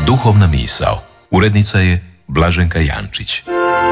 Duhovna misao. Urednica je Blaženka Jančić.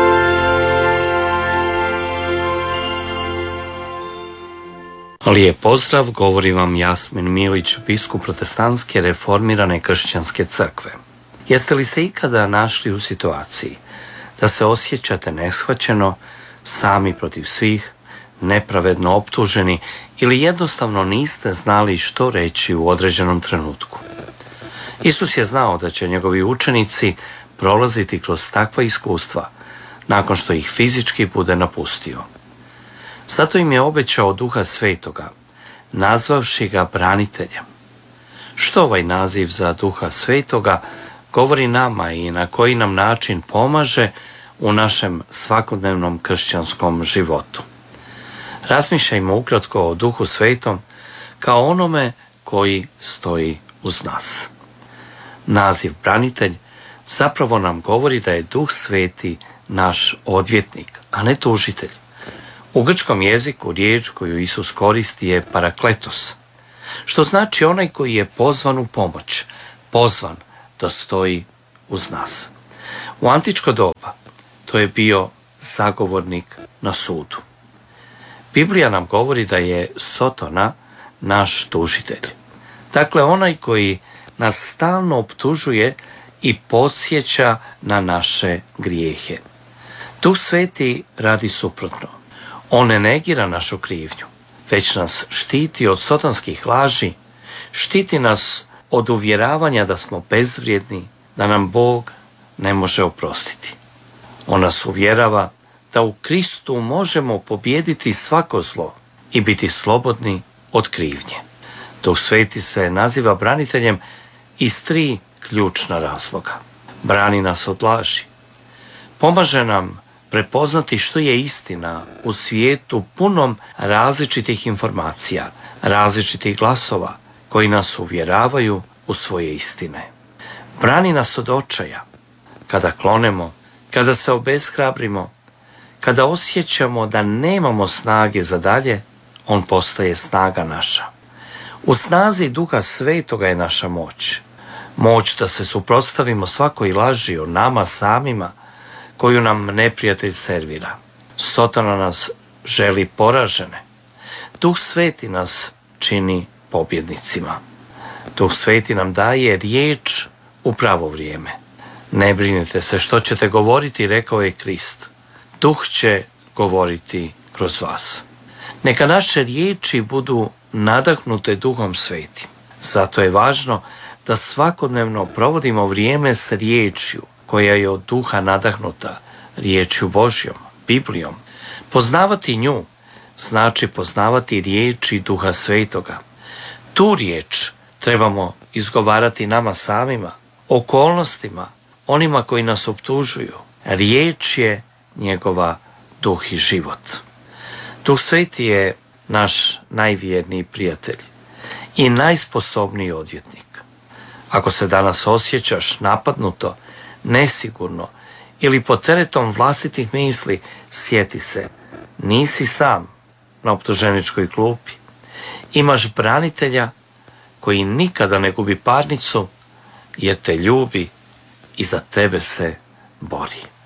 Lijep pozdrav, govori vam Jasmin Milić, biskup Protestantske reformirane kršćanske crkve. Jeste li se ikada našli u situaciji da se osjećate neshvaćeno, sami protiv svih, nepravedno optuženi ili jednostavno niste znali što reći u određenom trenutku? Isus je znao da će njegovi učenici prolaziti kroz takva iskustva nakon što ih fizički bude napustio. Zato im je obećao Duha Svetoga, nazvavši ga braniteljem. Što ovaj naziv za Duha Svetoga govori nama i na koji nam način pomaže u našem svakodnevnom kršćanskom životu? Razmišljajmo ukratko o Duhu Svetom kao onome koji stoji uz nas. Naziv branitelj zapravo nam govori da je Duh Sveti naš odvjetnik, a ne tužitelj. U grčkom jeziku riječ koju Isus koristi je parakletos, što znači onaj koji je pozvan u pomoć, pozvan da stoji uz nas. U antičko doba to je bio zagovornik na sudu. Biblija nam govori da je Sotona naš tužitelj. Dakle, onaj koji nas stalno optužuje i podsjeća na naše grijehe. Duh Sveti radi suprotno. On ne negira našu krivnju, već nas štiti od sotonskih laži, štiti nas od uvjeravanja da smo bezvrijedni, da nam Bog ne može oprostiti. On nas uvjerava da u Kristu možemo pobijediti svako zlo i biti slobodni od krivnje. Duh Sveti se naziva braniteljem iz 3 ključna razloga. Brani nas od laži. Pomaže nam prepoznati što je istina u svijetu punom različitih informacija, različitih glasova koji nas uvjeravaju u svoje istine. Brani nas od očaja. Kada klonemo, kada se obeshrabrimo, kada osjećamo da nemamo snage za dalje, on postaje snaga naša. U snazi Duha Svetoga je naša moć. Moć da se suprotstavimo svakoj laži o nama samima koju nam neprijatelj servira. Sotona nas želi poražene. Duh Sveti nas čini pobjednicima. Duh Sveti nam daje riječ u pravo vrijeme. Ne brinite se što ćete govoriti, rekao je Krist. Duh će govoriti kroz vas. Neka naše riječi budu nadahnute Duhom Svetim. Zato je važno da svakodnevno provodimo vrijeme s riječju koja je od Duha nadahnuta, riječju Božjom, Biblijom. Poznavati nju znači poznavati riječi Duha Svetoga. Tu riječ trebamo izgovarati nama samima, okolnostima, onima koji nas optužuju. Riječ je njegova duh i život. Duh Sveti je naš najvjerniji prijatelj i najsposobniji odvjetnik. Ako se danas osjećaš napadnuto, nesigurno ili pod teretom vlastitih misli, sjeti se, nisi sam na optuženičkoj klupi. Imaš branitelja koji nikada ne gubi parnicu jer te ljubi i za tebe se bori.